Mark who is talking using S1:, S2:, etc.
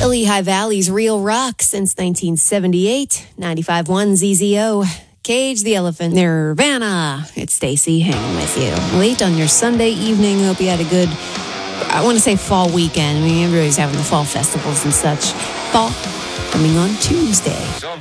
S1: The Lehigh Valley's real rock since 1978. 95.1 ZZO. Cage the Elephant. Nirvana. It's Stacy hanging with you. Late on your Sunday evening. Hope you had a good, I want to say fall weekend. I mean, everybody's having the fall festivals and such. Fall coming on Tuesday.